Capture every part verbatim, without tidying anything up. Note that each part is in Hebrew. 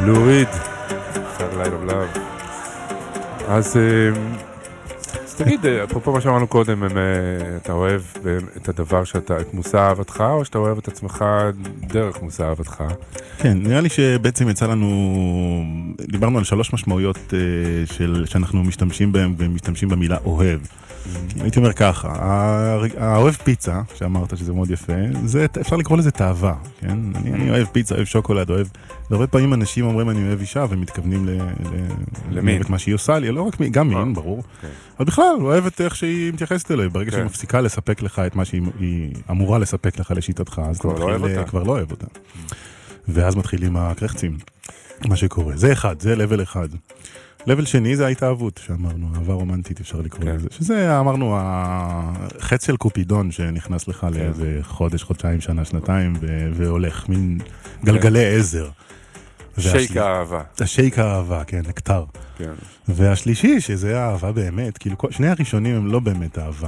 לו ריד, Light of Love. אז תגיד, אפרופו מה שאמרנו קודם, אתה אוהב את הדבר שאתה, את מושא אהבתך, או שאתה אוהב את עצמך דרך מושא אהבתך? כן, נראה לי שבעצם יצא לנו, דיברנו על שלוש משמעויות של, שאנחנו משתמשים בהם, ומשתמשים במילה אוהב. הייתי אומר ככה, האוהב פיצה, שאמרת שזה מאוד יפה, זה, אפשר לקרוא לזה תאווה, כן? אני, אני אוהב פיצה, אוהב שוקולד, אוהב, והרבה פעמים אנשים אומרים אני אוהב אישה, ומתכוונים למין, את מה שהיא עושה לי, לא רק מין, גם מין, ברור. אבל בכלל, אוהבת איך שהיא מתייחסת אליי, ברגע שהיא מפסיקה לספק לך את מה שהיא אמורה לספק לך לשיטתך, אז אתה כבר לא אוהב אותה. ואז מתחילים הקרחצים, מה שקורה. זה אחד, זה לבל אחד. לבל שני זה ההתאהבות, שאמרנו, אהבה רומנטית אפשר לקרוא לזה. שזה, אמרנו, החץ של קופידון שנכנס לך לאיזה חודש, חודשיים, שנה, שנתיים, והולך, מין גלגלי עזר. שייק האהבה. השייק האהבה, כן, נקטר. והשלישי, שזה האהבה באמת, כאילו, שני הראשונים הם לא באמת אהבה.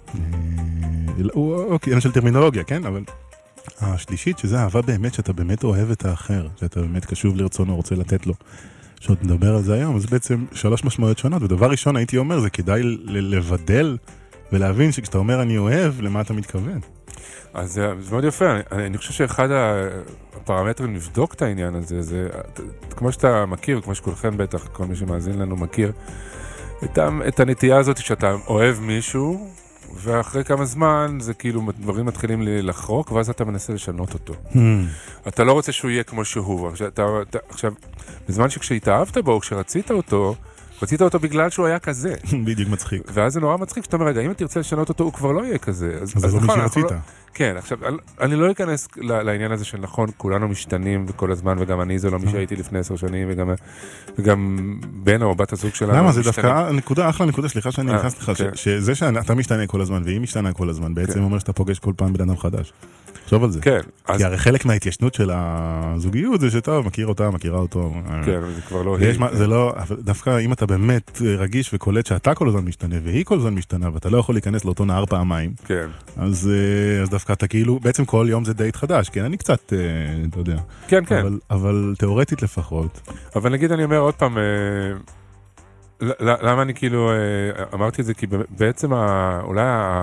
אוקיי, אין של טרמינולוגיה, כן, אבל השלישית, שזה אהבה באמת, שאתה באמת אוהב את האחר, שאתה באמת קשוב לרצונו, רוצה לתת לו. שעוד נדבר על זה היום, אז בעצם שלוש משמעויות שונות, ודבר ראשון הייתי אומר, זה כדאי לבדל ולהבין שכשאתה אומר אני אוהב, למה אתה מתכוון. אז זה מאוד יפה, אני, אני חושב שאחד הפרמטרים לבדוק את העניין הזה, זה כמו שאתה מכיר, כמו שכולכם בטח, כל מי שמאזין לנו מכיר, את, את הנטייה הזאת שאתה אוהב מישהו, ואחרי כמה זמן זה כאילו דברים מתחילים לחרוק, ואז אתה מנסה לשנות אותו. Hmm. אתה לא רוצה שהוא יהיה כמו שהוא. עכשיו, אתה, אתה, עכשיו, בזמן שכשהתאהבת בו, כשרצית אותו, רצית אותו בגלל שהוא היה כזה. בדיוק מצחיק. ואז זה נורא מצחיק, שאתה אומר, רגע, אם תרצה לשנות אותו, הוא כבר לא יהיה כזה. אז, אז זה לא מי שרצית. לא... כן, עכשיו, אני לא אכנס לעניין הזה של נכון, כולנו משתנים וכל הזמן, וגם אני זה לא מי שהייתי לפני עשר שנים, וגם, וגם בן או בת הזוג שלנו. למה? זה דווקא נקודה, אחלה נקודה, סליחה שאני נכנס לך, שזה שאתה משתנה כל הזמן, והיא משתנה כל הזמן, בעצם אומר שאתה פוגש כל פעם בן אדם חדש. חשוב על זה. כן. כי הרי חלק מההתיישנות של הזוגיות זה שטוב, מכיר אותה, מכירה אותו. כן, זה כבר לא... זה לא, דווקא אם אתה באמת רגיש וקולט שאתה כל הזמן משתנה, והיא כל הזמן משתנה, ואתה לא יכול להיכנס לאותו נהר פעמיים. כן. אז דווקא אתה כאילו, בעצם כל יום זה דייט חדש, כן? אני קצת, אתה יודע. כן, כן. אבל תיאורטית לפחות. אבל נגיד, אני אומר עוד פעם, למה אני כאילו אמרתי את זה? כי בעצם אולי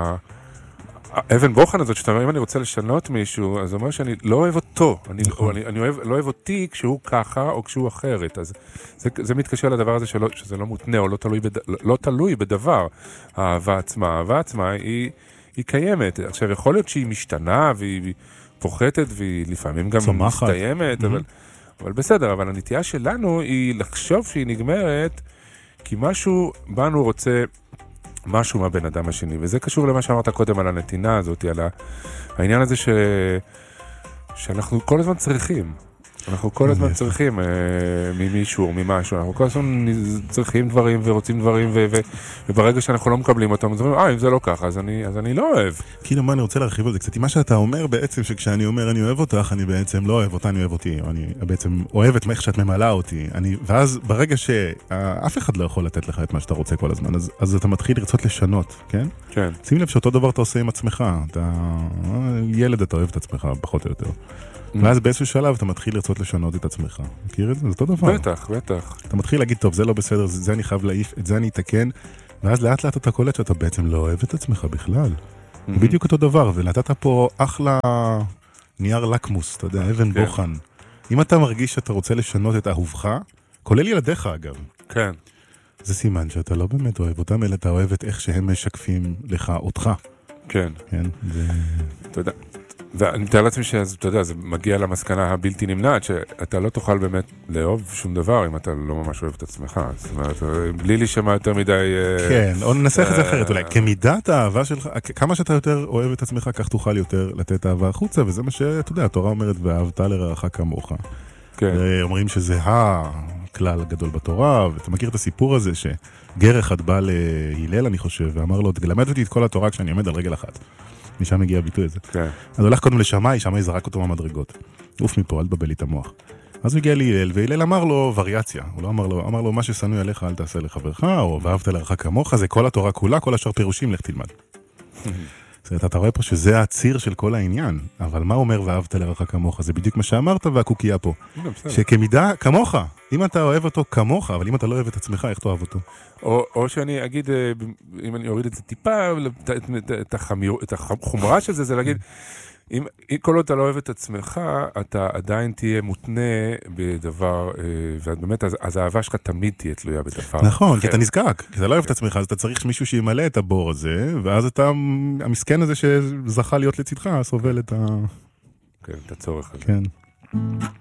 האבן בוחן הזאת, שאתה אומר, אם אני רוצה לשנות מישהו, אז זה אומר שאני לא אוהב אותו. אני, אני, אני אוהב, לא אוהב אותי כשהוא ככה או כשהוא אחרת. אז זה, זה מתקשר לדבר הזה שלא, שזה לא מותנה או לא תלוי, בד, לא תלוי בדבר. האהבה עצמה, האהבה עצמה היא, היא קיימת. עכשיו, יכול להיות שהיא משתנה והיא פוחתת והיא לפעמים גם צומחת. מסתיימת, mm-hmm. אבל, אבל בסדר. אבל הנטייה שלנו היא לחשוב שהיא נגמרת, כי משהו בנו רוצה משהו מהבן אדם השני, וזה קשור למה שאמרת קודם על הנתינה הזאת, על העניין הזה ש... שאנחנו כל הזמן צריכים, אנחנו כל הזמן צריכים אה, ממישהו או ממשהו, אנחנו כל הזמן צריכים דברים ורוצים דברים, ו... ו... וברגע שאנחנו לא מקבלים אותם, אז אומרים, אה, אם זה לא ככה, אז אני, אז אני לא אוהב. כאילו, מה אני רוצה להרחיב על זה קצת? מה שאתה אומר בעצם, שכשאני אומר אני אוהב אותך, אני בעצם לא אוהב אותה, אני אוהב אותי, אני בעצם אוהב את איך שאת ממלאה אותי, אני... ואז ברגע שאף אחד לא יכול לתת לך את מה שאתה רוצה כל הזמן, אז, אז אתה מתחיל לרצות לשנות, כן? כן. שים לב שאותו דבר אתה עושה עם עצמך, אתה... ילד, אתה אוהב את עצמך, פחות או יותר. ואז באיזשהו שלב אתה מתחיל לרצות לשנות את עצמך. מכיר את זה? זה אותו דבר. בטח, בטח. אתה מתחיל להגיד, טוב, זה לא בסדר, זה אני חייב להעיף, את זה אני אתקן, ואז לאט לאט אתה קולט שאתה בעצם לא אוהב את עצמך בכלל. בדיוק אותו דבר, ונתת פה אחלה נייר לקמוס, אתה יודע, אבן בוחן. אם אתה מרגיש שאתה רוצה לשנות את אהובך, כולל ילדיך אגב. כן. זה סימן שאתה לא באמת אוהב אותם, אלא אתה אוהב את איך שהם משקפים לך, אותך. כן. כן, זה... תודה. ואני מתאר לעצמי שאתה יודע, זה מגיע למסקנה הבלתי נמנעת, שאתה לא תוכל באמת לאהוב שום דבר אם אתה לא ממש אוהב את עצמך. זאת אומרת, בלי להישמע יותר מדי... כן, או ננסח את זה אחרת, אולי. כמידת האהבה שלך, כמה שאתה יותר אוהב את עצמך, כך תוכל יותר לתת אהבה החוצה, וזה מה שאתה יודע, התורה אומרת, ואהבת לרעך כמוך. כן. אומרים שזה הכלל הגדול בתורה, ואתה מכיר את הסיפור הזה, שגר אחד בא להילל, אני חושב, ואמר לו, תלמד אותי את כל התורה כשאני עומד על רגל אחת. משם מגיע הביטוי הזה. כן. אז הוא הולך קודם לשמאי, שמאי זרק אותו מהמדרגות. אוף מפה, אל תבלבל לי את המוח. אז הוא הגיע להילל, והילל אמר לו וריאציה. הוא לא אמר לו, אמר לו, מה ששנוי עליך אל תעשה לחברך, או ואהבת לרעך כמוך, זה כל התורה כולה, כל השאר פירושים, לך תלמד. זאת אומרת, אתה רואה פה שזה הציר של כל העניין, אבל מה אומר ואהבת לרעך כמוך? זה בדיוק מה שאמרת והקוקייה פה. שכמידה כמוך, אם אתה אוהב אותו כמוך, אבל אם אתה לא אוהב את עצמך, איך תאהב אותו? או, או שאני אגיד, אם אני אוריד את זה טיפה, את, החמיר, את החומרה של זה, זה להגיד, אם, כל עוד אתה לא אוהב את עצמך, אתה עדיין תהיה מותנה בדבר, ובאמת, אז, אז האהבה שלך תמיד תהיה תלויה בדבר. נכון, כי אתה נזקק, כי אתה לא אוהב את עצמך, אז אתה צריך מישהו שימלא את הבור הזה, ואז אתה, המסכן הזה שזכה להיות לצדך, סובל את ה... כן, את הצורך הזה. כן.